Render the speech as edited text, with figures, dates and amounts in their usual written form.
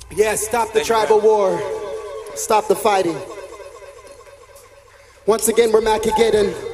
Yeah, stop the tribal war. Stop the fighting. Once again, we're Macageddon.